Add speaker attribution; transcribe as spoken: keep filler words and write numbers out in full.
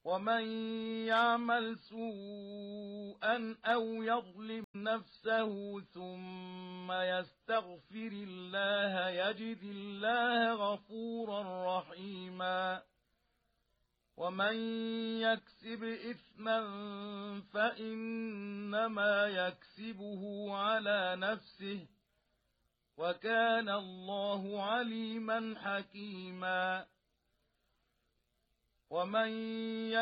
Speaker 1: ومن يعمل سوءا أو يظلم نفسه ثم يستغفر الله يجد الله غفورا رحيما ومن يكسب إثما فإنما يكسبه على نفسه وكان الله عليما حكيما ومن